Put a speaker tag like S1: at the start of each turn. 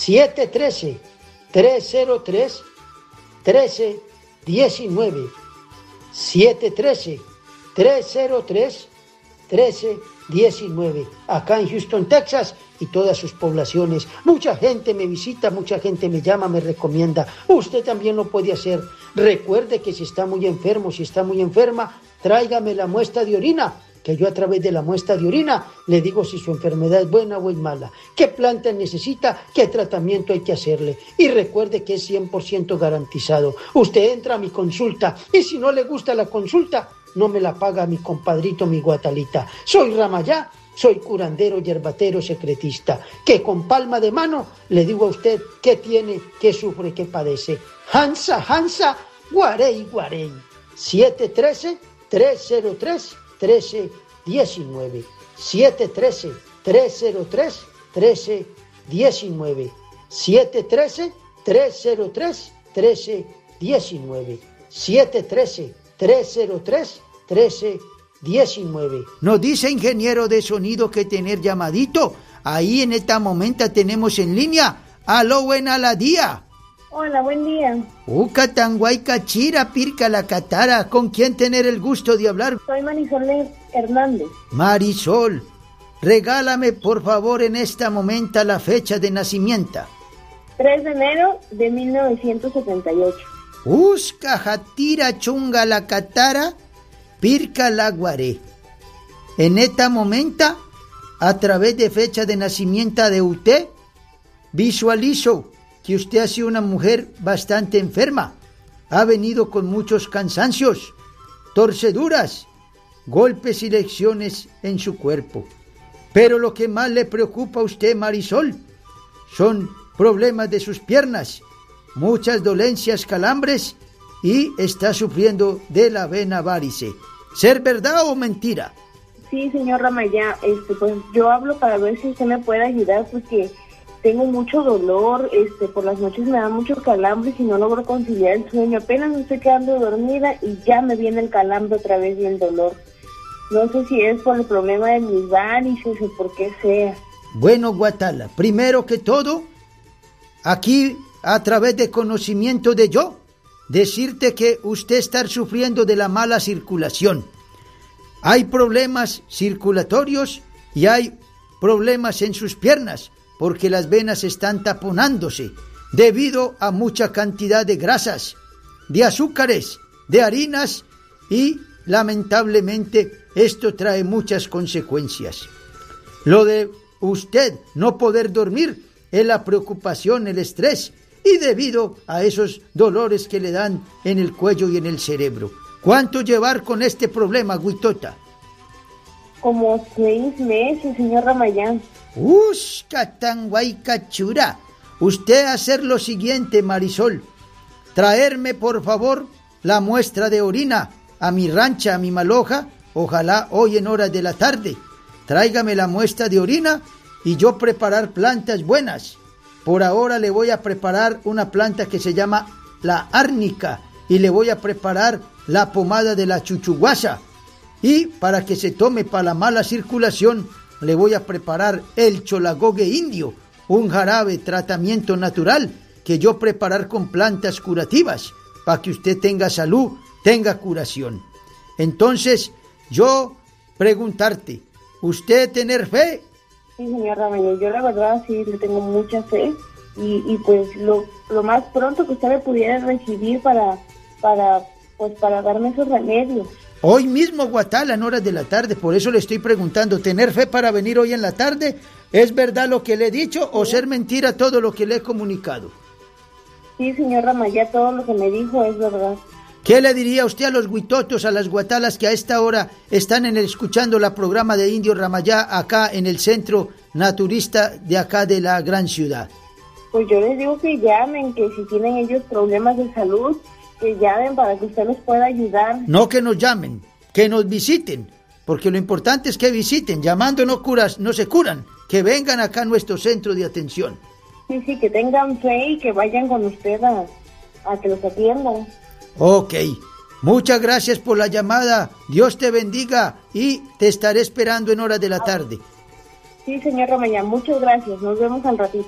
S1: 713-303-1319. 713-303-1319. Acá en Houston, Texas y todas sus poblaciones. Mucha gente me visita, mucha gente me llama, me recomienda. Usted también lo puede hacer. Recuerde que si está muy enfermo, si está muy enferma, tráigame la muestra de orina, que yo a través de la muestra de orina le digo si su enfermedad es buena o es mala, qué planta necesita, qué tratamiento hay que hacerle. Y recuerde que es 100% garantizado. Usted entra a mi consulta y si no le gusta la consulta, no me la paga mi compadrito, mi guatalita. Soy Ramayá, soy curandero, yerbatero, secretista, que con palma de mano le digo a usted qué tiene, qué sufre, qué padece. Hansa, Hansa, Guarey, Guarey. 713-303-1319. 713-303-1319. 713-303-1319. 713-303-1319. Nos dice ingeniero de sonido que tener llamadito. Ahí en este momento tenemos en línea. Aló, buena la día.
S2: Hola, buen día.
S1: Ucatanguay Cachira, Pirca la Catara. ¿Con quién tener el gusto de hablar?
S2: Soy Marisol Hernández.
S1: Marisol, regálame por favor en este momento la fecha de nacimiento.
S2: 3 de enero de 1978.
S1: Usca Jatira Chunga la Catara, Pirca la Guaré. En este momento, a través de fecha de nacimiento de usted, visualizo que usted ha sido una mujer bastante enferma. Ha venido con muchos cansancios, torceduras, golpes y lesiones en su cuerpo. Pero lo que más le preocupa a usted, Marisol, son problemas de sus piernas, muchas dolencias, calambres y está sufriendo de la vena varice. ¿Ser verdad o mentira?
S2: Sí, señor Ramayá, pues yo hablo para ver si usted me puede ayudar porque tengo mucho dolor, por las noches me da muchos calambres y no logro conciliar el sueño. Apenas me estoy quedando dormida y ya me viene el calambre otra vez y el dolor. No sé si es por el problema de mis varices o por qué sea.
S1: Bueno, Guatala, primero que todo, aquí a través de conocimiento de yo, decirte que usted está sufriendo de la mala circulación. Hay problemas circulatorios y hay problemas en sus piernas, porque las venas están taponándose debido a mucha cantidad de grasas, de azúcares, de harinas y lamentablemente esto trae muchas consecuencias. Lo de usted no poder dormir es la preocupación, el estrés y debido a esos dolores que le dan en el cuello y en el cerebro. ¿Cuánto llevar con este problema, Guitota?
S2: Como 6 meses, señor Ramayán.
S1: Catanguay Cachura. Usted hacer lo siguiente, Marisol. Traerme, por favor, la muestra de orina a mi rancha, a mi maloja, ojalá hoy en horas de la tarde. Tráigame la muestra de orina y yo preparar plantas buenas. Por ahora le voy a preparar una planta que se llama la árnica y le voy a preparar la pomada de la chuchuguasa. Y para que se tome para la mala circulación, le voy a preparar el cholagogue indio, un jarabe tratamiento natural que yo preparar con plantas curativas para que usted tenga salud, tenga curación. Entonces, yo preguntarte, ¿usted tener fe?
S2: Sí, señor Ramayán, yo la verdad sí le tengo mucha fe y pues lo más pronto que usted me pudiera recibir para darme esos remedios.
S1: Hoy mismo, Guatala, en horas de la tarde, por eso le estoy preguntando, ¿tener fe para venir hoy en la tarde? ¿Es verdad lo que le he dicho o ser mentira todo lo que le he comunicado?
S2: Sí, señor Ramayá, todo lo que me dijo es verdad.
S1: ¿Qué le diría usted a los guitotos, a las guatalas que a esta hora están escuchando la programa de Indio Ramayá acá en el centro naturista de acá de la gran ciudad?
S2: Pues yo les digo que llamen, que si tienen ellos problemas de salud, que llamen para que usted les pueda ayudar.
S1: No que nos llamen, que nos visiten, porque lo importante es que visiten. Llamando no se curan, que vengan acá a nuestro centro de atención.
S2: Sí, que tengan fe y que vayan con usted a que los atiendan.
S1: Ok, muchas gracias por la llamada, Dios te bendiga y te estaré esperando en horas de la tarde.
S2: Sí, señor Ramayán, muchas gracias, nos vemos al ratito.